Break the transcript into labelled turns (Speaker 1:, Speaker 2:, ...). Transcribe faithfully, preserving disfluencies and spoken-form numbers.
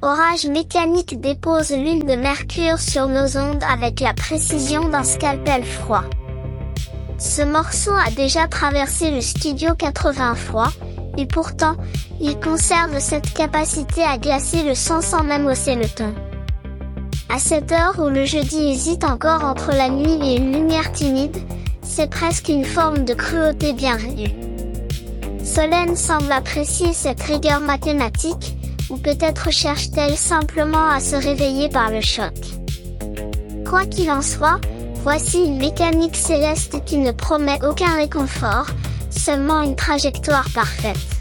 Speaker 1: Orage mécanique dépose lune de Mercure sur nos ondes avec la précision d'un scalpel froid. Ce morceau a déjà traversé le Studio quatre-vingts froid, et pourtant, il conserve cette capacité à glacer le sang sans même hausser le ton. À cette heure où le jeudi hésite encore entre la nuit et une lumière timide, c'est presque une forme de cruauté bienvenue. Solène semble apprécier cette rigueur mathématique, ou peut-être cherche-t-elle simplement à se réveiller par le choc. Quoi qu'il en soit, voici une mécanique céleste qui ne promet aucun réconfort, seulement une trajectoire parfaite.